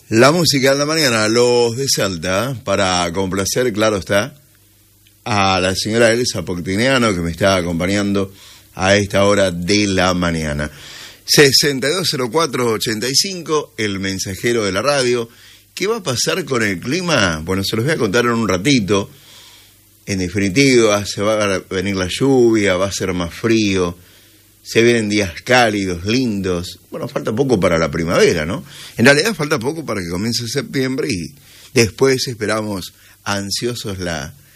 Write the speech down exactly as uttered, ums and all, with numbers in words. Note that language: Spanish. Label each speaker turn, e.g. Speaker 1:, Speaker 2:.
Speaker 1: La música en la mañana, los de Salta, para complacer, claro está, a la señora Elsa Poctiniano, que me está acompañando a esta hora de la mañana. sesenta y dos cero cuatro ochenta y cinco, el mensajero de la radio. ¿Qué va a pasar con el clima? Bueno, se los voy a contar en un ratito. En definitiva, se va a venir la lluvia, va a ser más frío, se vienen días cálidos, lindos. Bueno, falta poco para la primavera, ¿no? En realidad falta poco para que comience septiembre y después esperamos ansiosos la,